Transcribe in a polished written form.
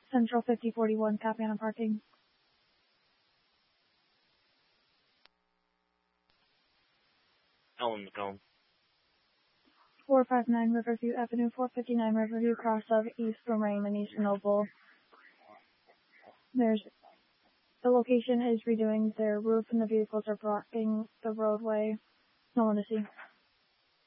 Central 5041, copy on parking. Ellen McComb. 459 Riverview Avenue, 459 Riverview, cross of East Lorraine and East Noble. The location is redoing their roof and the vehicles are blocking the roadway. No one to see.